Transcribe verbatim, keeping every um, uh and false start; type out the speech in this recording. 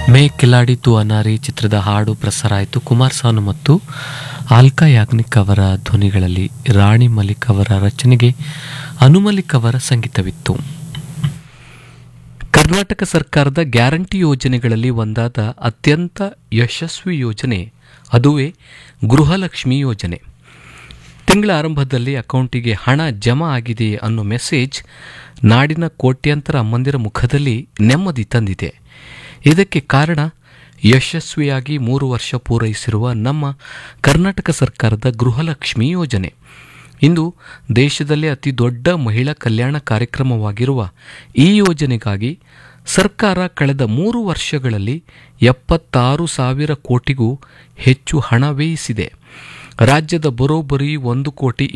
ಮೇ ಕಿಲಾಡಿ ತು ಅನಾರಿ ಚಿತ್ರದ ಹಾಡು ಪ್ರಸಾರ ಆಯಿತು. ಕುಮಾರ್ ಸಾನು ಮತ್ತು ಆಲ್ಕಾ ಯಾಗ್ನಿಕ್ ಅವರ ಧ್ವನಿಗಳಲ್ಲಿ ರಾಣಿ ಮಲಿಕ್ ಅವರ ರಚನೆಗೆ ಅನು ಮಲಿಕ್ ಅವರ ಸಂಗೀತವಿತ್ತು. ಕರ್ನಾಟಕ ಸರ್ಕಾರದ ಗ್ಯಾರಂಟಿ ಯೋಜನೆಗಳಲ್ಲಿ ಒಂದಾದ ಅತ್ಯಂತ ಯಶಸ್ವಿ ಯೋಜನೆ ಅದುವೇ ಗೃಹಲಕ್ಷ್ಮಿ ಯೋಜನೆ. ತಿಂಗಳ ಆರಂಭದಲ್ಲಿ ಅಕೌಂಟಿಗೆ ಹಣ ಜಮಾ ಆಗಿದೆ ಅನ್ನೋ ಮೆಸೇಜ್ ನಾಡಿನ ಕೋಟ್ಯಾಂತರ ಅಮ್ಮಂದಿರ ಮುಖದಲ್ಲಿ ನೆಮ್ಮದಿ ತಂದಿದೆ. ಇದಕ್ಕೆ ಕಾರಣ ಯಶಸ್ವಿಯಾಗಿ ಮೂರು ವರ್ಷ ಪೂರೈಸಿರುವ ನಮ್ಮ ಕರ್ನಾಟಕ ಸರ್ಕಾರದ ಗೃಹಲಕ್ಷ್ಮಿ ಯೋಜನೆ. ಇಂದು ದೇಶದಲ್ಲೇ ಅತಿ ದೊಡ್ಡ ಮಹಿಳಾ ಕಲ್ಯಾಣ ಕಾರ್ಯಕ್ರಮವಾಗಿರುವ ಈ ಯೋಜನೆಗಾಗಿ ಸರ್ಕಾರ ಕಳೆದ ಮೂರು ವರ್ಷಗಳಲ್ಲಿ ಎಪ್ಪತ್ತಾರು ಸಾವಿರ ಕೋಟಿಗೂ ಹೆಚ್ಚು ಹಣ ವ್ಯಯಿಸಿದೆ. ರಾಜ್ಯದ ಬರೋಬ್ಬರಿ ಒಂದು ಕೋಟಿ